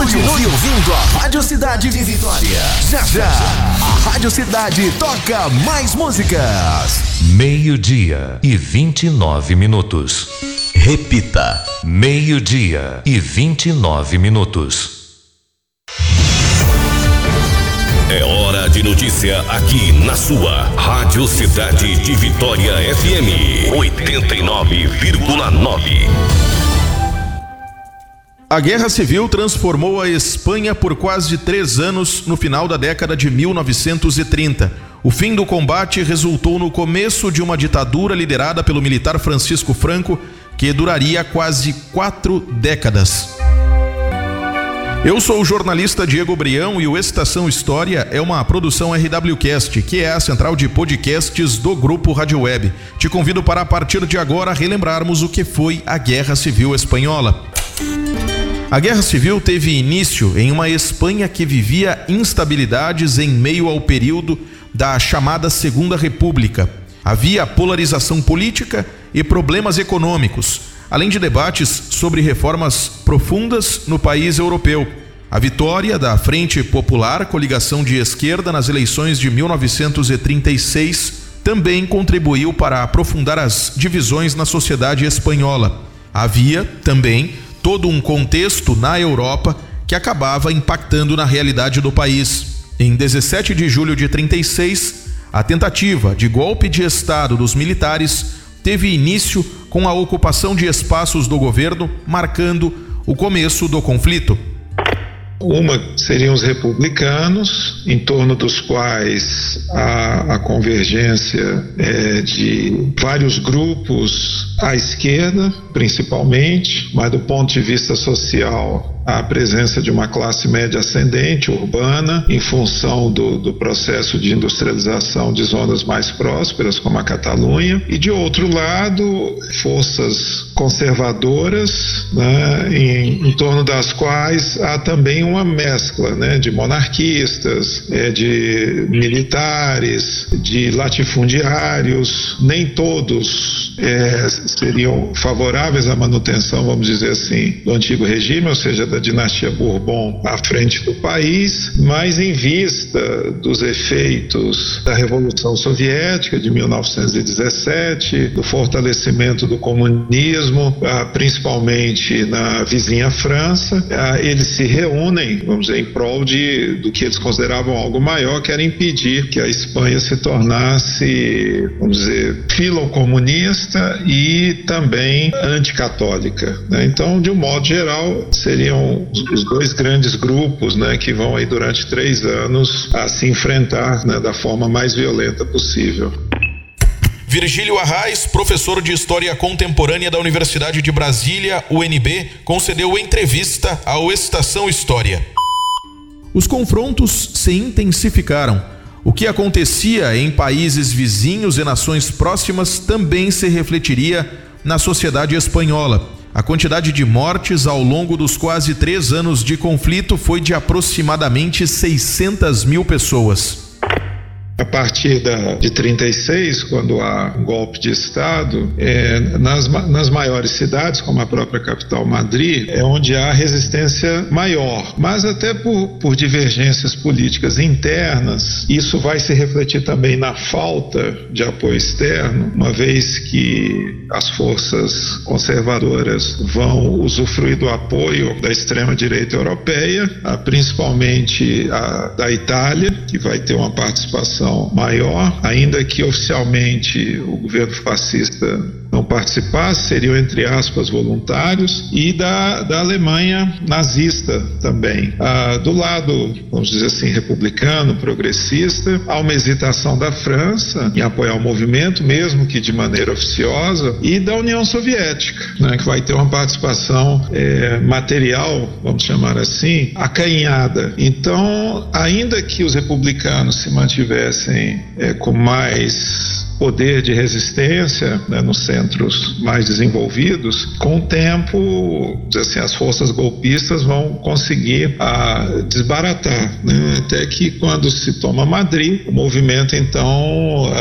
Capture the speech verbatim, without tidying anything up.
Continue ouvindo a Rádio Cidade de Vitória. Já já, a Rádio Cidade toca mais músicas. Meio-dia e vinte e nove minutos. Repita. Meio-dia e vinte e nove minutos. É hora de notícia aqui na sua Rádio Cidade de Vitória F M oitenta e nove vírgula nove. A Guerra Civil transformou a Espanha por quase três anos no final da década de mil novecentos e trinta. O fim do combate resultou no começo de uma ditadura liderada pelo militar Francisco Franco, que duraria quase quatro décadas. Eu sou o jornalista Diego Brião e o Estação História é uma produção R W Cast, que é a central de podcasts do Grupo Rádio Web. Te convido para, a partir de agora, relembrarmos o que foi a Guerra Civil Espanhola. A Guerra Civil teve início em uma Espanha que vivia instabilidades em meio ao período da chamada Segunda República. Havia polarização política e problemas econômicos, além de debates sobre reformas profundas no país europeu. A vitória da Frente Popular, coligação de esquerda, nas eleições de mil novecentos e trinta e seis, também contribuiu para aprofundar as divisões na sociedade espanhola. Havia também todo um contexto na Europa que acabava impactando na realidade do país. Em dezessete de julho de trinta e seis, a tentativa de golpe de Estado dos militares teve início com a ocupação de espaços do governo, marcando o começo do conflito. Uma seriam os republicanos, em torno dos quais a, a convergência é, de vários grupos à esquerda, principalmente, mas do ponto de vista social, a presença de uma classe média ascendente, urbana, em função do, do processo de industrialização de zonas mais prósperas, como a Catalunha, e de outro lado, forças conservadoras, né, em, em torno das quais há também uma mescla, né, de monarquistas, é, de militares, de latifundiários. Nem todos é, seriam favoráveis à manutenção, vamos dizer assim, do antigo regime, ou seja, da dinastia Bourbon à frente do país, mas em vista dos efeitos da Revolução Soviética de mil novecentos e dezessete, do fortalecimento do comunismo, principalmente na vizinha França, eles se reúnem, vamos dizer, em prol de, do que eles consideravam algo maior, que era impedir que a Espanha se tornasse, vamos dizer, filocomunista e também anticatólica, né? Então, de um modo geral, seriam os dois grandes grupos, né, que vão aí durante três anos a se enfrentar, né, da forma mais violenta possível. Virgílio Arraes, professor de História Contemporânea da Universidade de Brasília, U N B, concedeu entrevista ao Estação História. Os confrontos se intensificaram. O que acontecia em países vizinhos e nações próximas também se refletiria na sociedade espanhola. A quantidade de mortes ao longo dos quase três anos de conflito foi de aproximadamente seiscentas mil pessoas. A partir da, de trinta e seis, quando há um golpe de Estado, é, nas, nas maiores cidades, como a própria capital Madrid, é onde há resistência maior. Mas até por, por divergências políticas internas, isso vai se refletir também na falta de apoio externo, uma vez que as forças conservadoras vão usufruir do apoio da extrema-direita europeia, principalmente a da Itália, que vai ter uma participação maior, ainda que oficialmente o governo fascista não participasse, seriam, entre aspas, voluntários, e da, da Alemanha nazista também. Ah, do lado, vamos dizer assim, republicano, progressista, há uma hesitação da França em apoiar o movimento, mesmo que de maneira oficiosa, e da União Soviética, né, que vai ter uma participação é, material, vamos chamar assim, acanhada. Então, ainda que os republicanos se mantivessem é, com mais poder de resistência, né, nos centros mais desenvolvidos, com o tempo, assim, as forças golpistas vão conseguir a, desbaratar, né, até que quando se toma Madrid, o movimento então